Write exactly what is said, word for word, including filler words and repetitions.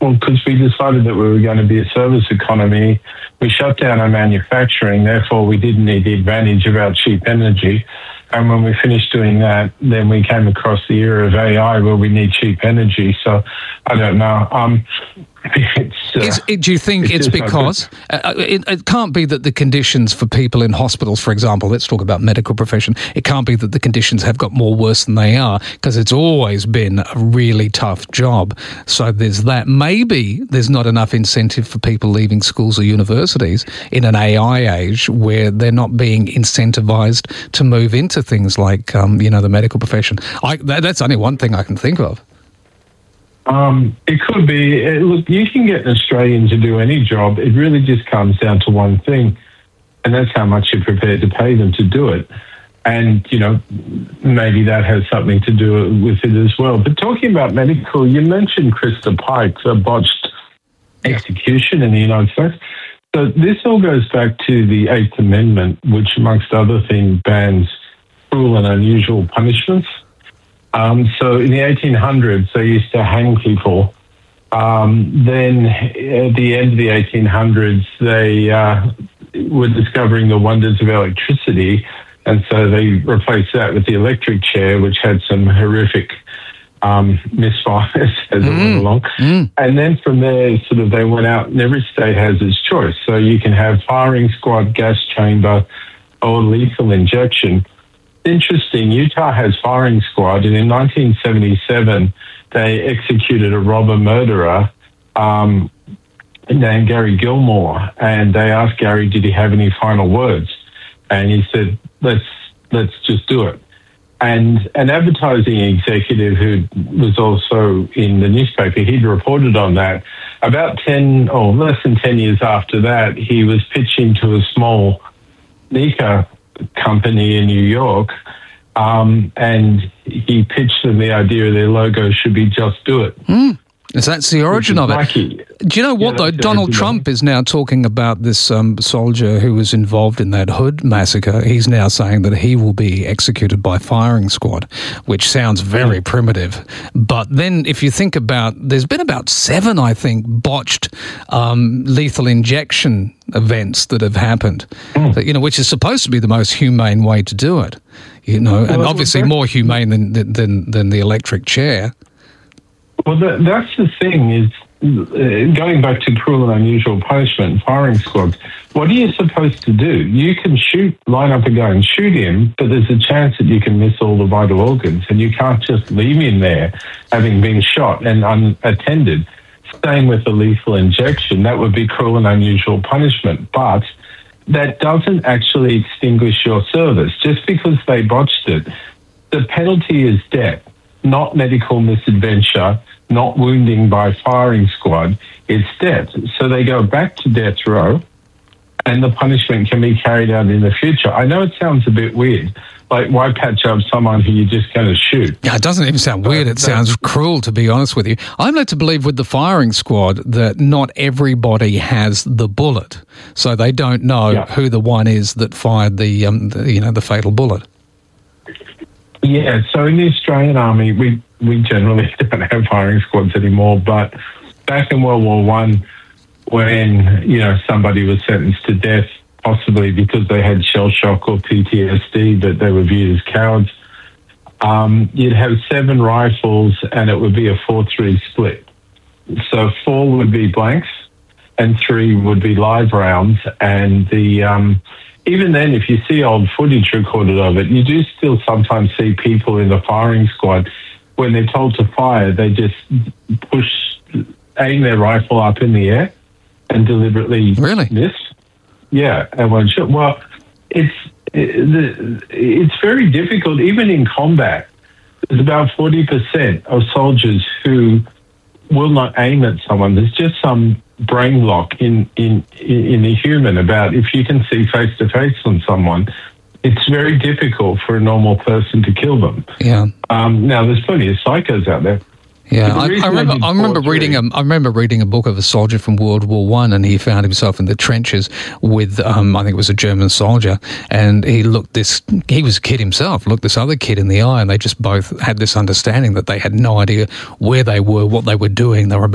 Well, because we decided that we were going to be a service economy. We shut down our manufacturing, therefore we didn't need the advantage of our cheap energy. And when we finished doing that, then we came across the era of A I where we need cheap energy. So I don't know. Um, it's, uh, Is, it, do you think it's, it's because uh, it, it can't be that the conditions for people in hospitals, for example, let's talk about medical profession, it can't be that the conditions have got more worse than they are, because it's always been a really tough job. So there's that. Maybe there's not enough incentive for people leaving schools or universities in an A I age where they're not being incentivised to move into things like, um, you know, the medical profession. I, that, that's only one thing I can think of. Um, it could be. Uh, look, you can get an Australian to do any job. It really just comes down to one thing, and that's how much you're prepared to pay them to do it. And, you know, maybe that has something to do with it as well. But talking about medical, you mentioned Krista Pike, the botched execution in the United States. So this all goes back to the Eighth Amendment, which, amongst other things, bans cruel and unusual punishments. Um, so in the eighteen hundreds, they used to hang people. Um, then at the end of the eighteen hundreds, they uh, were discovering the wonders of electricity, and so they replaced that with the electric chair, which had some horrific um, misfires as mm. it went along. Mm. And then from there, sort of, they went out, and every state has its choice. So you can have firing squad, gas chamber, or lethal injection. Interesting, Utah has firing squad, and in nineteen seventy-seven, they executed a robber murderer um, named Gary Gilmore, and they asked Gary, did he have any final words? And he said, let's let's just do it. And an advertising executive who was also in the newspaper, he'd reported on that. About ten or less than ten years after that, he was pitching to a small Nika company in New York, um, and he pitched them the idea of their logo should be Just Do It. Mm. So that's the origin of it. Lucky. Do you know what, yeah, though? Donald Trump is now talking about this um, soldier who was involved in that Hood massacre. He's now saying that he will be executed by firing squad, which sounds very mm. primitive. But then if you think about, there's been about seven, I think, botched um, lethal injection events that have happened, mm. that, you know, which is supposed to be the most humane way to do it, you know, well, and obviously more humane than, than, than the electric chair. Well, that, that's the thing is, uh, going back to cruel and unusual punishment, firing squads, what are you supposed to do? You can shoot, line up a gun and shoot him, but there's a chance that you can miss all the vital organs, and you can't just leave him there having been shot and unattended. Same with a lethal injection. That would be cruel and unusual punishment, but that doesn't actually extinguish your service. Just because they botched it, the penalty is death. Not medical misadventure, not wounding by firing squad, it's death. So they go back to death row, and the punishment can be carried out in the future. I know it sounds a bit weird, like why patch up someone who you're just going to shoot? Yeah, it doesn't even sound weird. It sounds cruel, to be honest with you. I'm led to believe with the firing squad that not everybody has the bullet, so they don't know yeah. who the one is that fired the, um, the you know, the fatal bullet. Yeah, so in the Australian Army, we, we generally don't have firing squads anymore, but back in World War One, when, you know, somebody was sentenced to death, possibly because they had shell shock or P T S D, but they were viewed as cowards, um, you'd have seven rifles and it would be a four three split. So four would be blanks and three would be live rounds, and the... Um, Even then, if you see old footage recorded of it, you do still sometimes see people in the firing squad, when they're told to fire, they just push, aim their rifle up in the air and deliberately really? miss. Yeah, and one shot. Well, it's, it's very difficult, even in combat. There's about forty percent of soldiers who will not aim at someone. There's just some brain block in, in, in the human about if you can see face to face on someone, it's very difficult for a normal person to kill them. Yeah. Um, now, there's plenty of psychos out there. Yeah, I, I remember. I remember reading a. I remember reading a book of a soldier from World War One, and he found himself in the trenches with. Um, I think it was a German soldier, and he looked this. He was a kid himself. Looked this other kid in the eye, and they just both had this understanding that they had no idea where they were, what they were doing. They were